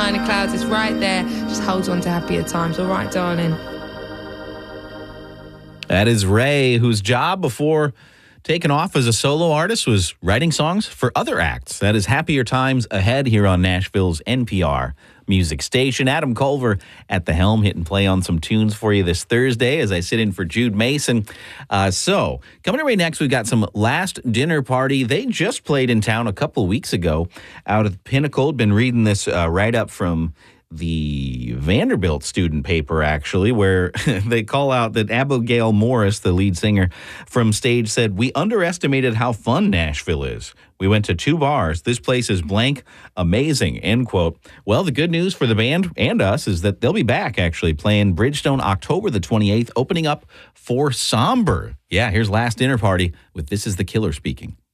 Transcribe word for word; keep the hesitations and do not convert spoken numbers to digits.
behind the clouds. It's right there. Just hold on to happier times. All right, darling. That is Ray, whose job before taking off as a solo artist was writing songs for other acts. That is Happier Times Ahead here on Nashville's N P R music station. Adam Culver at the helm, hitting play on some tunes for you this Thursday as I sit in for Jude Mason. Uh, so, coming away next, we've got some Last Dinner Party. They just played in town a couple weeks ago out of Pinnacle. Been reading this uh, write-up from the Vanderbilt student paper, actually, where they call out that Abigail Morris, the lead singer from stage, said, "We underestimated how fun Nashville is. We went to two bars. This place is blank amazing," end quote. Well, the good news for the band and us is that they'll be back, actually, playing Bridgestone October the twenty-eighth, opening up for Somber. Yeah, here's Last Dinner Party with This Is the Killer speaking.